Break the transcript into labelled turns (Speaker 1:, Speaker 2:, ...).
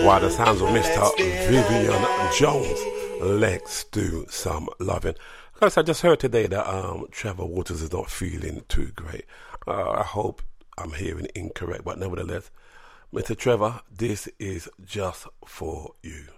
Speaker 1: By the sounds of Mr. Vivian Jones, let's do some loving. Guys, I just heard today that Trevor Waters is not feeling too great. I hope I'm hearing incorrect, but nevertheless, Mr. Trevor, this is just for you.